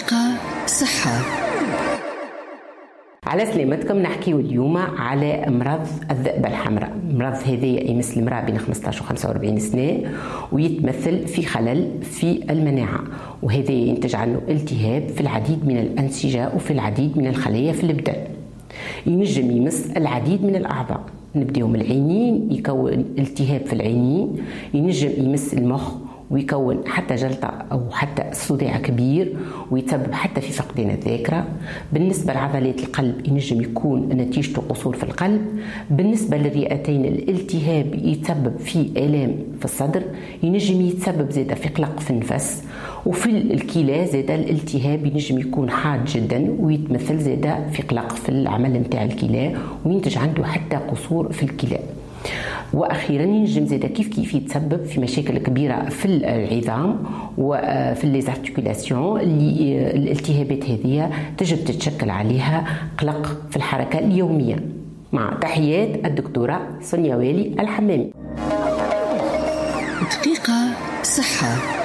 دقيقة صحة. على سلامتكم. نحكيو اليوم على مرض الذئبة الحمراء. مرض هذا يمس المرأة بين 15 و 45 سنة ويتمثل في خلل في المناعة، وهذا ينتج عنه التهاب في العديد من الأنسجة وفي العديد من الخلايا في البدن. ينجم يمس العديد من الأعضاء، نبداو من العينين، يكون التهاب في العينين، ينجم يمس المخ ويكون حتى جلطة أو حتى صداع كبير ويتسبب حتى في فقدان الذاكرة. بالنسبة لعضلات القلب ينجم يكون نتيجته قصور في القلب. بالنسبة للرئتين الالتهاب يتسبب في آلام في الصدر، ينجم يتسبب زيادة في قلق في النفس. وفي الكلى زيادة الالتهاب ينجم يكون حاد جدا ويتمثل زيادة في قلق في العمل نتاع الكلى وينتج عنده حتى قصور في الكلى. واخيرا ينجم زاده كيف يتسبب في مشاكل كبيره في العظام وفي ليزارتيكولاسيون اللي الالتهابات هذه تجب تتشكل عليها قلق في الحركه اليوميه. مع تحيات الدكتوره سونيا والي الحمامي. دقيقة صحة.